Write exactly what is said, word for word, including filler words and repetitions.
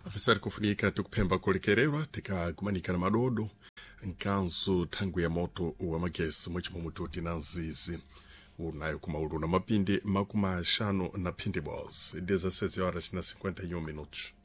Afisari kufunika tukupemba kulekererwa tika kumanikana madodo nkanzu tangu ya moto wa magesi mwichimu mututi na nzizi unayo kumaulu na mapindi makuma shano na pindi boss dezasezi horas na cinquenta e um minutos.